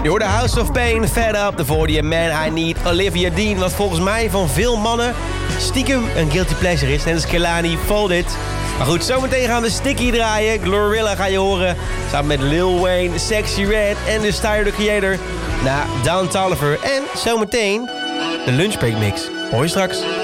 Je hoorde House of Pain, Fed Up, de voor je Man I Need, Olivia Dean, wat volgens mij van veel mannen stiekem een guilty pleasure is. Net als Kehlani, Fold It. Maar goed, zometeen gaan we Sticky draaien. Glorilla ga je horen, samen met Lil Wayne, Sexy Red en de Tyler, the Creator. Na Don Toliver en zometeen de Lunchbreak Mix. Hoor je straks.